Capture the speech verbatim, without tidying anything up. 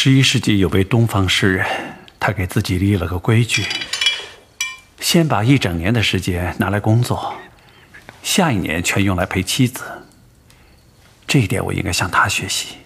十一世纪有位东方诗人，他给自己立了个规矩：先把一整年的时间拿来工作，下一年全用来陪妻子。这一点我应该向他学习。